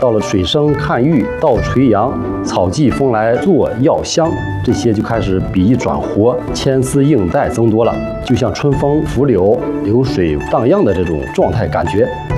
到了水生看玉，到垂杨，草寄风来作药香，这些就开始笔意转活，牵丝应带增多了，就像春风拂柳、流水荡漾的这种状态感觉。